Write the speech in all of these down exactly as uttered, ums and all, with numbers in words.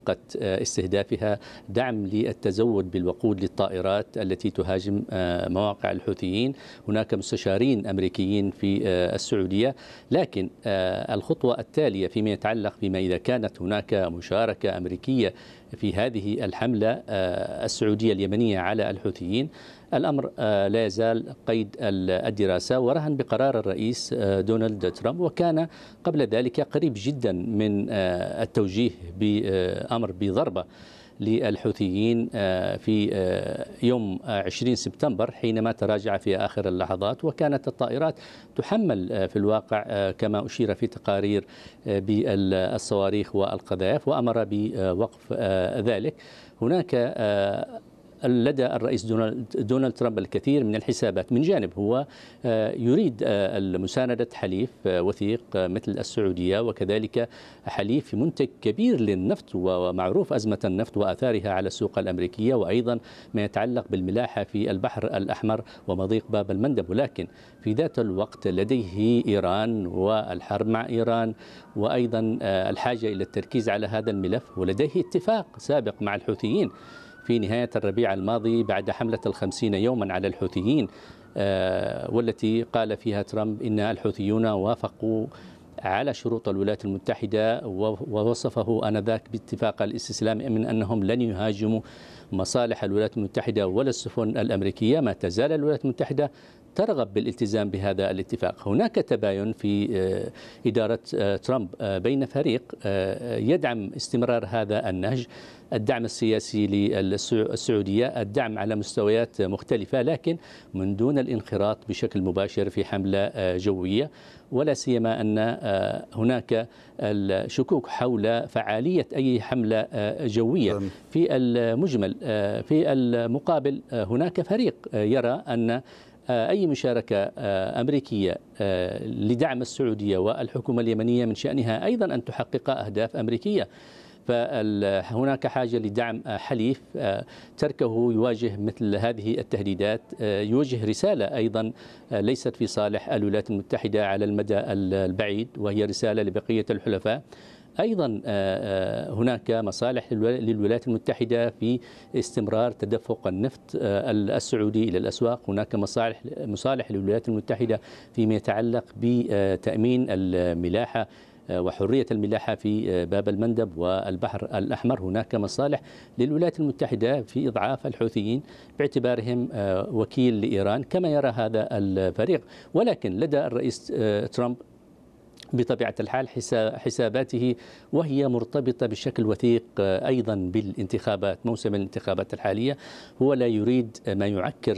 استهدافها دعم للتزود بالوقود للطائرات التي تهاجم مواقع الحوثيين. هناك مستشارين أمريكيين في السعودية، لكن الخطوة التالية فيما يتعلق بما إذا كانت هناك مشاركة أمريكية في هذه الحملة السعودية اليمنية على الحوثيين، الأمر لا يزال قيد الدراسة ورهن بقرار الرئيس دونالد ترامب، وكان قبل ذلك قريب جدا من التوجيه بأمر بضربة للحوثيين في يوم عشرين سبتمبر حينما تراجع في آخر اللحظات، وكانت الطائرات تحمل في الواقع كما أشير في تقارير بالصواريخ والقذائف، وأمر بوقف ذلك. هناك لدى الرئيس دونالد ترامب الكثير من الحسابات. من جانب هو يريد مساندة حليف وثيق مثل السعودية، وكذلك حليف منتج كبير للنفط، ومعروف أزمة النفط وآثارها على السوق الأمريكية، وأيضا ما يتعلق بالملاحة في البحر الأحمر ومضيق باب المندب. ولكن في ذات الوقت لديه إيران والحرب مع إيران، وأيضا الحاجة إلى التركيز على هذا الملف، ولديه اتفاق سابق مع الحوثيين في نهاية الربيع الماضي بعد حملة الخمسين يوما على الحوثيين، والتي قال فيها ترامب إن الحوثيون وافقوا على شروط الولايات المتحدة، ووصفه آنذاك باتفاق الاستسلام من أنهم لن يهاجموا مصالح الولايات المتحدة ولا السفن الأمريكية. ما تزال الولايات المتحدة ترغب بالالتزام بهذا الاتفاق. هناك تباين في إدارة ترامب بين فريق يدعم استمرار هذا النهج، الدعم السياسي للسعودية، الدعم على مستويات مختلفة، لكن من دون الانخراط بشكل مباشر في حملة جوية، ولا سيما أن هناك الشكوك حول فعالية أي حملة جوية. في المجمل في المقابل هناك فريق يرى أن أي مشاركة أمريكية لدعم السعودية والحكومة اليمنية من شأنها أيضا أن تحقق أهداف أمريكية، فهناك حاجة لدعم حليف تركه يواجه مثل هذه التهديدات، يوجه رسالة أيضا ليست في صالح الولايات المتحدة على المدى البعيد، وهي رسالة لبقية الحلفاء. أيضا هناك مصالح للولايات المتحدة في استمرار تدفق النفط السعودي إلى الأسواق، هناك مصالح مصالح للولايات المتحدة فيما يتعلق بتأمين الملاحة وحرية الملاحة في باب المندب والبحر الأحمر. هناك مصالح للولايات المتحدة في إضعاف الحوثيين باعتبارهم وكيل لإيران كما يرى هذا الفريق. ولكن لدى الرئيس ترامب بطبيعة الحال حساباته، وهي مرتبطة بشكل وثيق أيضا بالانتخابات، موسم الانتخابات الحالية. هو لا يريد ما يعكر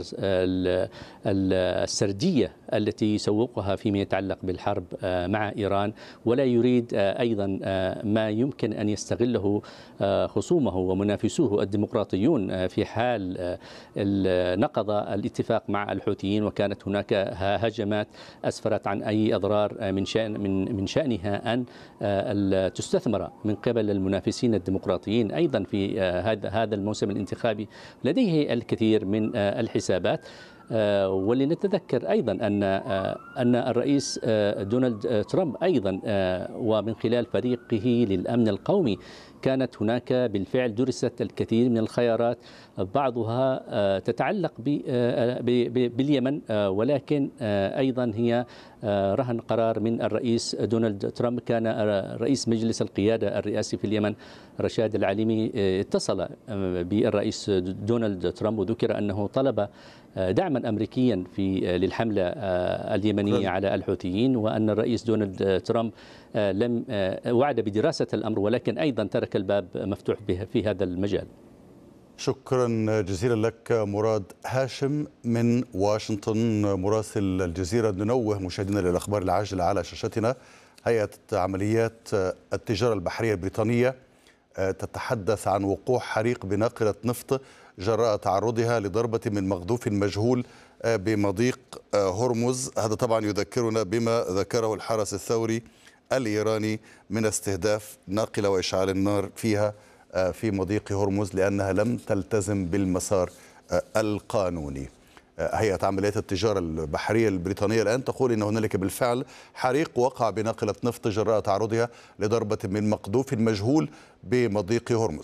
السردية التي يسوقها فيما يتعلق بالحرب مع إيران، ولا يريد أيضا ما يمكن أن يستغله خصومه ومنافسوه الديمقراطيون في حال نقض الاتفاق مع الحوثيين وكانت هناك هجمات أسفرت عن أي أضرار من شأن من من شأنها أن تستثمر من قبل المنافسين الديمقراطيين أيضا في هذا هذا الموسم الانتخابي. لديه الكثير من الحسابات. ولنتذكر أيضا أن أن الرئيس دونالد ترامب أيضا ومن خلال فريقه للأمن القومي كانت هناك بالفعل درست الكثير من الخيارات، بعضها تتعلق باليمن، ولكن أيضا هي رهن قرار من الرئيس دونالد ترامب. كان رئيس مجلس القيادة الرئاسي في اليمن رشاد العليمي اتصل بالرئيس دونالد ترامب وذكر أنه طلب دعما أمريكيا في للحملة اليمنية على الحوثيين، وأن الرئيس دونالد ترامب لم وعد بدراسة الأمر، ولكن أيضا ترك الباب مفتوح في هذا المجال. شكرا جزيلا لك مراد هاشم من واشنطن مراسل الجزيرة. ننوه مشاهدينا للأخبار العاجلة على شاشتنا. هيئة عمليات التجارة البحرية البريطانية تتحدث عن وقوع حريق بناقلة نفط جراء تعرضها لضربة من مقذوف مجهول بمضيق هرمز. هذا طبعا يذكرنا بما ذكره الحرس الثوري الإيراني من استهداف ناقلة وإشعال النار فيها في مضيق هرمز لأنها لم تلتزم بالمسار القانوني. هيئة عمليات التجارة البحرية البريطانية الآن تقول إن هنالك بالفعل حريق وقع بناقلة نفط جراء تعرضها لضربة من مقذوف مجهول بمضيق هرمز.